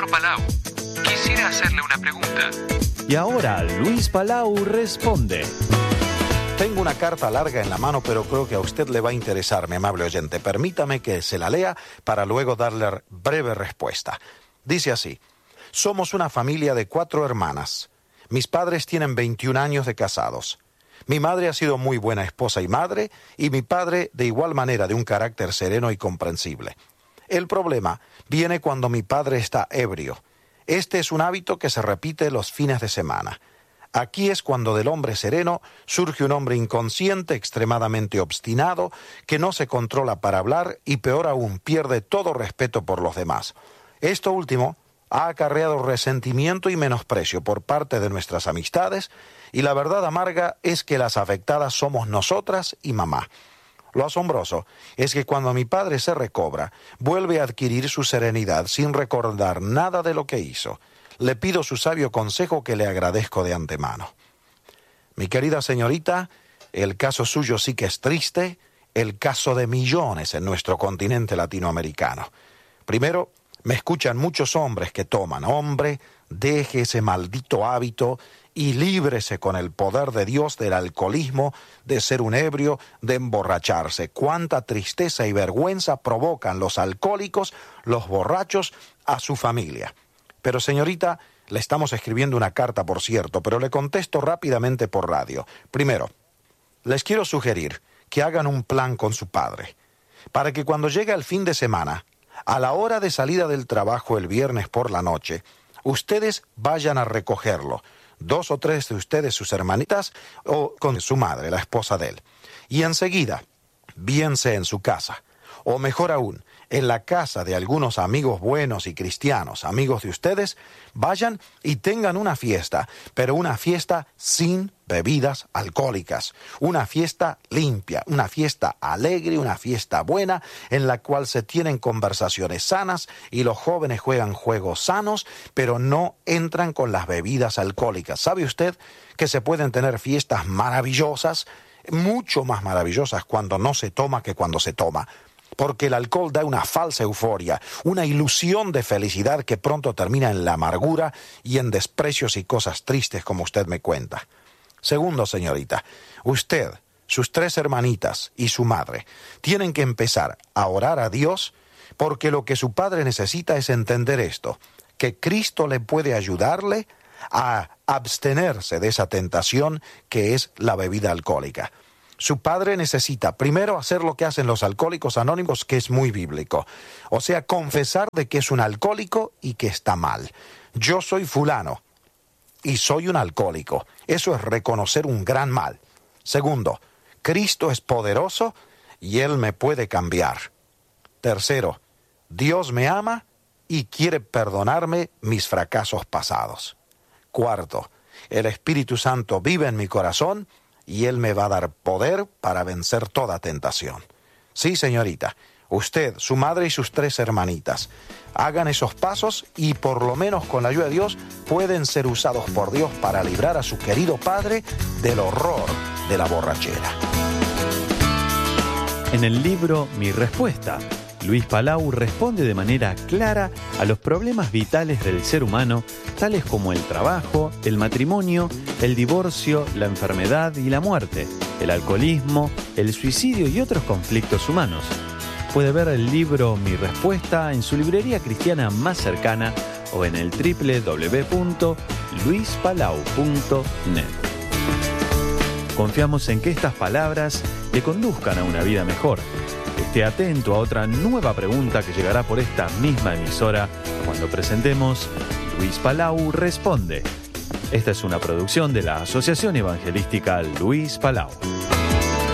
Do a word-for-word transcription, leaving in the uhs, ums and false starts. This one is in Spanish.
Palau. Quisiera hacerle una pregunta. Y ahora Luis Palau responde. Tengo una carta larga en la mano, pero creo que a usted le va a interesar, mi amable oyente. Permítame que se la lea para luego darle breve respuesta. Dice así: somos una familia de cuatro hermanas. Mis padres tienen veintiún años de casados. Mi madre ha sido muy buena esposa y madre, y mi padre de igual manera de un carácter sereno y comprensible. El problema viene cuando mi padre está ebrio. Este es un hábito que se repite los fines de semana. Aquí es cuando del hombre sereno surge un hombre inconsciente, extremadamente obstinado, que no se controla para hablar y peor aún pierde todo respeto por los demás. Esto último ha acarreado resentimiento y menosprecio por parte de nuestras amistades y la verdad amarga es que las afectadas somos nosotras y mamá. Lo asombroso es que cuando mi padre se recobra, vuelve a adquirir su serenidad sin recordar nada de lo que hizo. Le pido su sabio consejo que le agradezco de antemano. Mi querida señorita, el caso suyo sí que es triste, el caso de millones en nuestro continente latinoamericano. Primero, me escuchan muchos hombres que toman. Hombre, deje ese maldito hábito y líbrese con el poder de Dios del alcoholismo, de ser un ebrio, de emborracharse. Cuánta tristeza y vergüenza provocan los alcohólicos, los borrachos, a su familia. Pero señorita, le estamos escribiendo una carta, por cierto, pero le contesto rápidamente por radio. Primero, les quiero sugerir que hagan un plan con su padre, para que cuando llegue el fin de semana, a la hora de salida del trabajo el viernes por la noche, ustedes vayan a recogerlo, dos o tres de ustedes, sus hermanitas, o con su madre, la esposa de él. Y enseguida, bien sea en su casa, o mejor aún, en la casa de algunos amigos buenos y cristianos, amigos de ustedes, vayan y tengan una fiesta, pero una fiesta sin bebidas alcohólicas, una fiesta limpia, una fiesta alegre, una fiesta buena, en la cual se tienen conversaciones sanas y los jóvenes juegan juegos sanos, pero no entran con las bebidas alcohólicas. ¿Sabe usted que se pueden tener fiestas maravillosas, mucho más maravillosas cuando no se toma que cuando se toma? Porque el alcohol da una falsa euforia, una ilusión de felicidad que pronto termina en la amargura y en desprecios y cosas tristes como usted me cuenta. Segundo, señorita, usted, sus tres hermanitas y su madre tienen que empezar a orar a Dios porque lo que su padre necesita es entender esto, que Cristo le puede ayudarle a abstenerse de esa tentación que es la bebida alcohólica. Su padre necesita primero hacer lo que hacen los alcohólicos anónimos, que es muy bíblico. O sea, confesar de que es un alcohólico y que está mal. Yo soy fulano y soy un alcohólico. Eso es reconocer un gran mal. Segundo, Cristo es poderoso y Él me puede cambiar. Tercero, Dios me ama y quiere perdonarme mis fracasos pasados. Cuarto, el Espíritu Santo vive en mi corazón y Él me va a dar poder para vencer toda tentación. Sí, señorita, usted, su madre y sus tres hermanitas, hagan esos pasos y por lo menos con la ayuda de Dios pueden ser usados por Dios para librar a su querido padre del horror de la borrachera. En el libro Mi Respuesta, Luis Palau responde de manera clara a los problemas vitales del ser humano, tales como el trabajo, el matrimonio, el divorcio, la enfermedad y la muerte, el alcoholismo, el suicidio y otros conflictos humanos. Puede ver el libro Mi Respuesta en su librería cristiana más cercana o en el doble u doble u doble u punto luis palau punto net. Confiamos en que estas palabras le conduzcan a una vida mejor. Esté atento a otra nueva pregunta que llegará por esta misma emisora cuando presentemos Luis Palau Responde. Esta es una producción de la Asociación Evangelística Luis Palau.